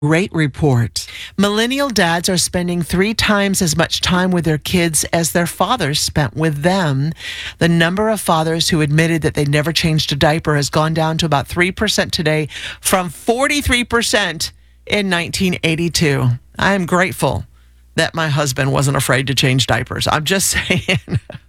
Great report. Millennial dads are spending 3 times as much time with their kids as their fathers spent with them. The number of fathers who admitted that they never changed a diaper has gone down to about 3% today from 43% in 1982. I am grateful that my husband wasn't afraid to change diapers. I'm just saying.